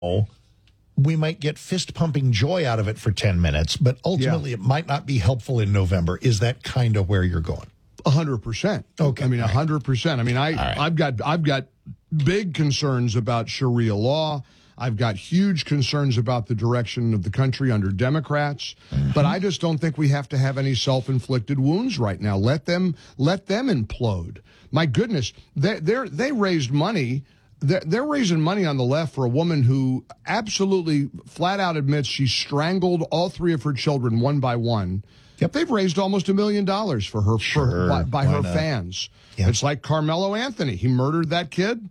we might get fist-pumping joy out of it for 10 minutes, but ultimately it might not be helpful in November. Is that kind of where you're going? 100%. Okay. I mean, 100%. I mean, I've got big concerns about Sharia law. I've got huge concerns about the direction of the country under Democrats, but I just don't think we have to have any self-inflicted wounds right now. Let them implode. My goodness, they raised money. They're raising money on the left for a woman who absolutely flat out admits she strangled all three of her children one by one. Yep. They've raised almost $1 million for her by her fans. Yep. It's like Carmelo Anthony. He murdered that kid.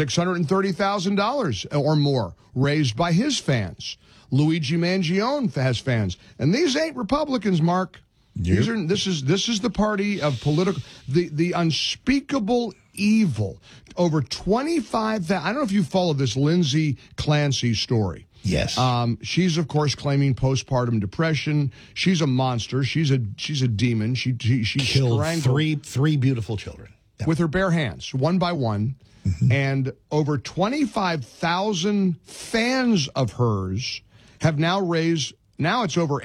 $630,000 or more raised by his fans. Luigi Mangione has fans. And these ain't Republicans, Mark. Yep. This is the party of political, the unspeakable evil. Over 25,000. I don't know if you follow this Lindsay Clancy story. Yes. She's of course claiming postpartum depression. She's a monster. She's a demon. She killed three beautiful children with her bare hands, one by one. Mm-hmm. And over 25,000 fans of hers have now raised. Now it's over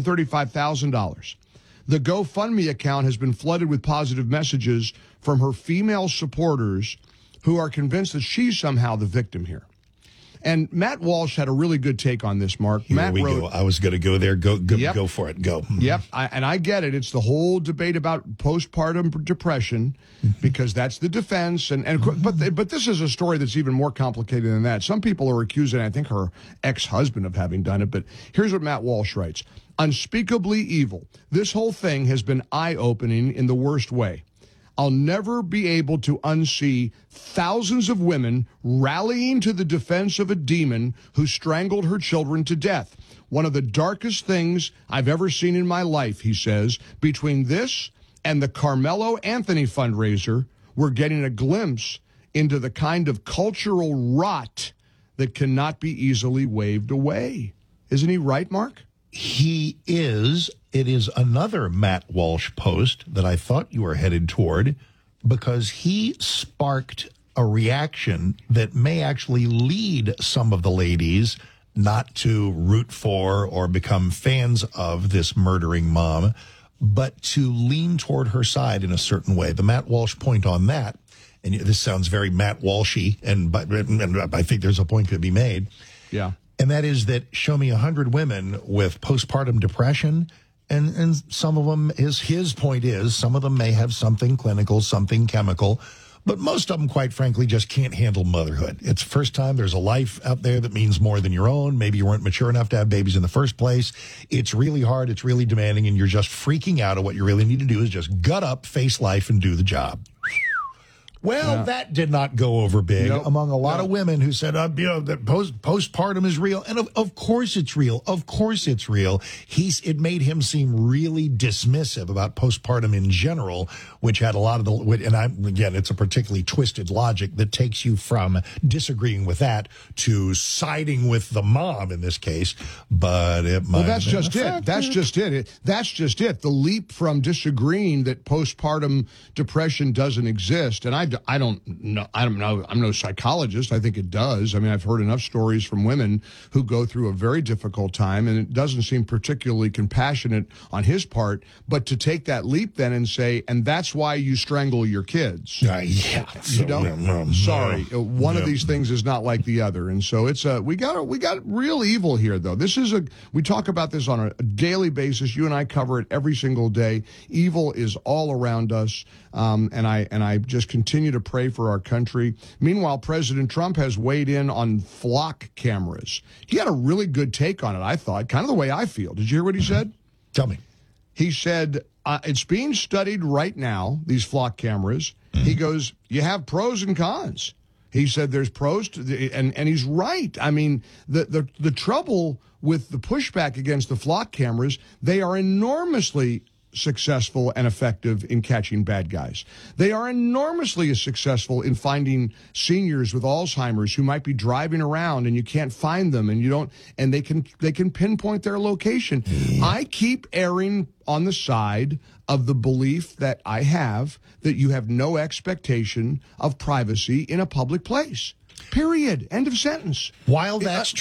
$835,000. The GoFundMe account has been flooded with positive messages from her female supporters who are convinced that she's somehow the victim here. And Matt Walsh had a really good take on this, Mark. Here we go. I was going to go there. Go for it. Go. Yep. I get it. It's the whole debate about postpartum depression because that's the defense. But this is a story that's even more complicated than that. Some people are accusing, I think, her ex-husband of having done it. But here's what Matt Walsh writes. Unspeakably evil. This whole thing has been eye-opening in the worst way. I'll never be able to unsee thousands of women rallying to the defense of a demon who strangled her children to death. One of the darkest things I've ever seen in my life, he says. Between this and the Carmelo Anthony fundraiser, we're getting a glimpse into the kind of cultural rot that cannot be easily waved away. Isn't he right, Mark? He is. It is another Matt Walsh post that I thought you were headed toward because he sparked a reaction that may actually lead some of the ladies not to root for or become fans of this murdering mom, but to lean toward her side in a certain way. The Matt Walsh point on that, and this sounds very Matt Walshy, and I think there's a point to be made. Yeah. And that is that show me 100 women with postpartum depression, and some of them, his point is, some of them may have something clinical, something chemical, but most of them, quite frankly, just can't handle motherhood. It's the first time there's a life out there that means more than your own. Maybe you weren't mature enough to have babies in the first place. It's really hard, it's really demanding, and you're just freaking out, and what you really need to do is just gut up, face life, and do the job. Well, that did not go over big among a lot of women who said, that postpartum is real. And of course it's real. Of course it's real. It made him seem really dismissive about postpartum in general, which had a lot of again, it's a particularly twisted logic that takes you from disagreeing with that to siding with the mom in this case. But it might. Well, that's just it. That's just it. That's just it. The leap from disagreeing that postpartum depression doesn't exist, and I don't know. I'm no psychologist. I think it does. I mean, I've heard enough stories from women who go through a very difficult time, and it doesn't seem particularly compassionate on his part. But to take that leap then and say, and that's why you strangle your kids. You don't. Sorry, one of these things is not like the other, and so it's we got real evil here, though. We talk about this on a daily basis. You and I cover it every single day. Evil is all around us, and I just continue to pray for our country. Meanwhile, President Trump has weighed in on flock cameras. He had a really good take on it, I thought, kind of the way I feel. Did you hear what he said? Tell me. He said, it's being studied right now, these flock cameras. He goes, you have pros and cons. He said there's pros, and he's right. I mean, the trouble with the pushback against the flock cameras, they are enormously successful and effective in catching bad guys. They are enormously successful in finding seniors with Alzheimer's who might be driving around and you can't find them, and they can pinpoint their location. I keep erring on the side of the belief that I have that you have no expectation of privacy in a public place. Period. End of sentence. While that's